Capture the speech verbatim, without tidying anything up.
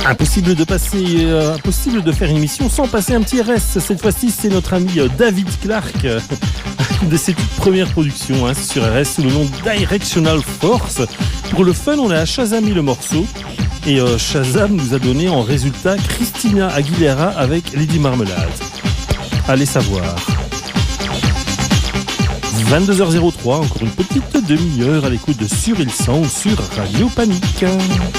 Impossible de passer, euh, impossible de faire une émission sans passer un petit R S. Cette fois-ci, c'est notre ami euh, David Clark euh, de ses toutes premières productions hein, sur R S sous le nom Directional Force. Pour le fun, on a Shazamé le morceau et euh, Shazam nous a donné en résultat Christina Aguilera avec Lady Marmalade. Allez savoir. vingt-deux heures zéro trois, encore une petite demi-heure à l'écoute de Sur Il Sound sur Radio Panique.